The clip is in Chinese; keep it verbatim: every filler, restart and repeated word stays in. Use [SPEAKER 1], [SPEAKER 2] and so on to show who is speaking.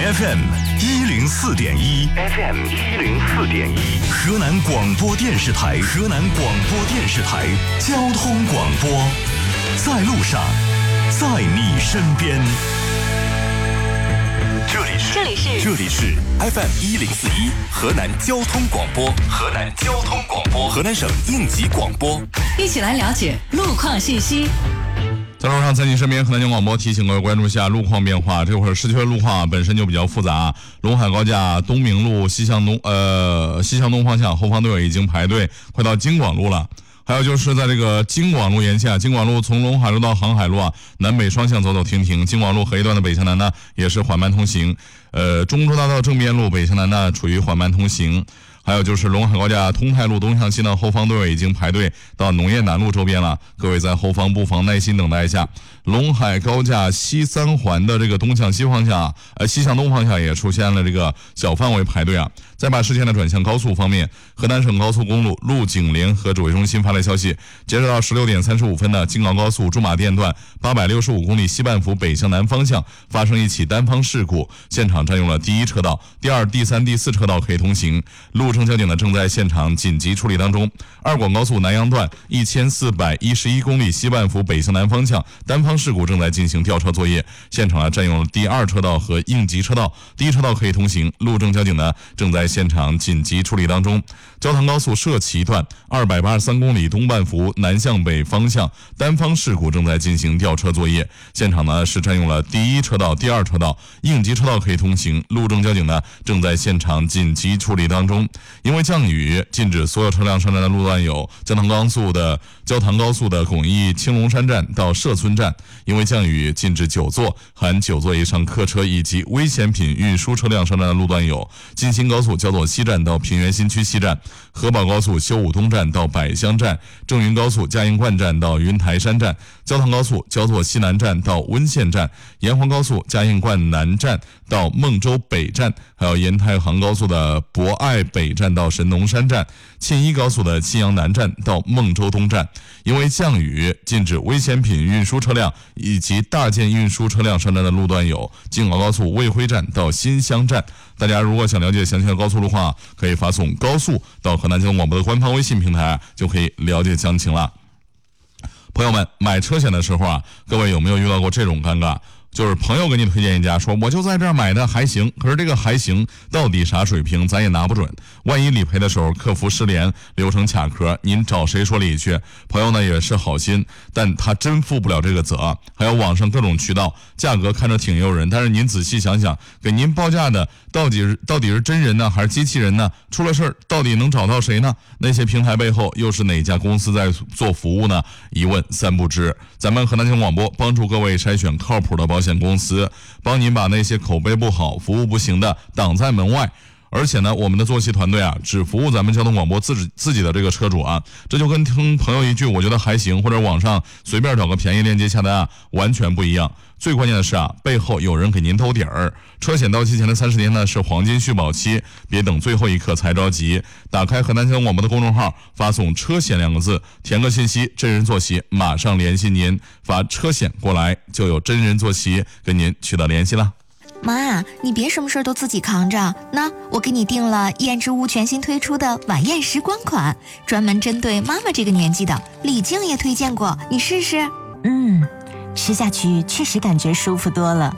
[SPEAKER 1] F M 一零四点一 ，F M 一零四点一，河南广播电视台，河南广播电视台交通广播，在路上，在你身边。这里是
[SPEAKER 2] 这里是
[SPEAKER 1] 这里是 F M 一零四一河南交通广播，河南交通广播，河南省应急广播，
[SPEAKER 2] 一起来了解路况信息。
[SPEAKER 3] 在路上，在你身边，河南交通广播提醒各位关注一下路况变化。这会儿市区的路况本身就比较复杂，陇海高架东明路西向东，呃，西向东方向后方队友已经排队，快到京广路了。还有就是在这个京广路沿线，京广路从陇海路到航海路啊，南北双向走走停停。京广路河一段的北向南呢，也是缓慢通行。呃，中州大道正边路北向南呢，处于缓慢通行。还有就是陇海高架通泰路东向西呢，后方队友已经排队到农业南路周边了，各位在后方不妨耐心等待一下。陇海高架西三环的这个东向西方向，呃，西向东方向也出现了这个小范围排队啊。再把视线的转向高速方面，河南省高速公路路警联合指挥中心发来消息，截止到十六点三十五分的京广高速驻马店段八百六十五公里西半幅北向南方向发生一起单方事故，现场占用了第一车道，第二、第三、第四车道可以通行，路政交警呢正在现场紧急处理当中。二广高速南阳段一千四百一十一公里西半幅北向南方向单方事故正在进行吊车作业，现场啊占用了第二车道和应急车道，第一车道可以通行，路政交警呢正在现场紧急处理当中。焦塘高速社旗段二百八十三公里东半幅南向北方向单方事故正在进行吊车作业，现场呢是占用了第一车道、第二车道，应急车道可以通行，路政交警呢正在现场紧急处理当中。因为降雨，禁止所有车辆上站的路段有焦塘高速的焦塘高速的巩义青龙山站到社村站，因为降雨，禁止九座含九座以上客车以及危险品运输车辆上站的路段有京新高速焦作西站到平原新区西站，河宝高速修武东站到百乡站，正云高速嘉应观站到云台山站，焦塘高速焦作西南站到温县站，沿黄高速嘉应观南站到孟州北站，还有沿太行高速的博爱北站到神农山站，沁一高速的沁阳南站到孟州东站。因为降雨，禁止危险品运输车辆以及大件运输车辆上站的路段有京广高速卫辉站到新乡站。大家如果想了解详细的高速路况，可以发送高速到河南交通广播的官方微信平台，就可以了解详情了。朋友们，买车险的时候啊，各位有没有遇到过这种尴尬？就是朋友给你推荐一家，说我就在这儿买的还行，可是这个还行到底啥水平咱也拿不准，万一理赔的时候客服失联，流程卡壳，您找谁说理去？朋友呢也是好心，但他真负不了这个责。还有网上各种渠道，价格看着挺诱人，但是您仔细想想，给您报价的到底是到底是真人呢还是机器人呢？出了事儿到底能找到谁呢？那些平台背后又是哪家公司在做服务呢？一问三不知。咱们河南交通广播帮助各位筛选靠谱的保险公司，帮您把那些口碑不好、服务不行的挡在门外。而且呢，我们的坐骑团队啊，只服务咱们交通广播自己自己的这个车主啊，这就跟听朋友一句我觉得还行，或者网上随便找个便宜链接下单啊，完全不一样。最关键的是啊，背后有人给您兜底儿。车险到期前的三十天呢是黄金续保期，别等最后一刻才着急。打开河南交通广播的公众号，发送车险两个字，填个信息，真人坐骑马上联系您，发车险过来，就有真人坐骑跟您取得联系了。
[SPEAKER 4] 妈，你别什么事都自己扛着，那我给你订了燕之屋全新推出的晚宴时光款，专门针对妈妈这个年纪的，李静也推荐过，你试试。
[SPEAKER 5] 嗯，吃下去确实感觉舒服多了。